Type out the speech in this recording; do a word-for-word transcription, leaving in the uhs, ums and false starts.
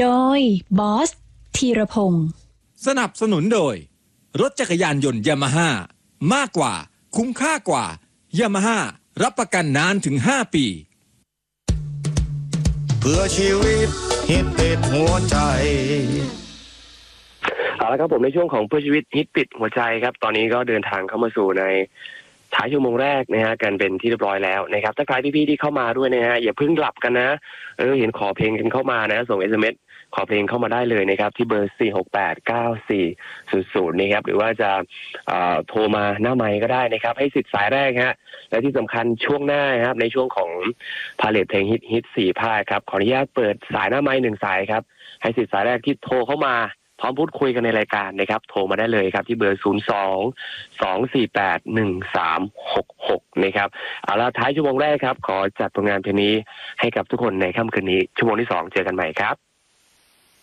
โดยบอสธีรพงศ์สนับสนุนโดยรถจักรยานยนต์ยามาฮ่ามากกว่าคุ้มค่ากว่ายามาฮ่ารับประกันนานถึงห้าปีเพื่อชีวิตฮิตติดหัวใจเอาละครับผมในช่วงของเพื่อชีวิตฮิตติดหัวใจครับตอนนี้ก็เดินทางเข้ามาสู่ในท้ายชั่วโมงแรกนะฮะกันเป็นที่เรียบร้อยแล้วนะครับถ้าใครพี่ๆที่เข้ามาด้วยนะฮะอย่าเพิ่งหลับกันนะเออเห็นขอเพลงกันเข้ามานะส่ง เอส เอ็ม เอส ขอเพลงเข้ามาได้เลยนะครับที่เบอร์สี่ หก แปด เก้า สี่ ศูนย์ ศูนย์นะครับหรือว่าจะโทรมาหน้าไมค์ก็ได้นะครับให้สิทธิ์สายแรกฮะและที่สำคัญช่วงหน้าครับในช่วงของพาเลทเพลงฮิตฮิตสี่ภาคครับขออนุญาตเปิดสายหน้าไมค์หนึ่งสายครับให้สิทธิ์สายแรกที่โทรเข้ามาพร้อมพูดคุยกันในรายการนะครับโทรมาได้เลยครับที่เบอร์ศูนย์ สอง สอง สี่ แปด หนึ่ง สาม หก หกนะครับเอาละท้ายชั่วโมงแรกครับขอจัดผลงานเพลงนี้ให้กับทุกคนในค่ำคืนนี้ชั่วโมงที่สองเจอกันใหม่ครับ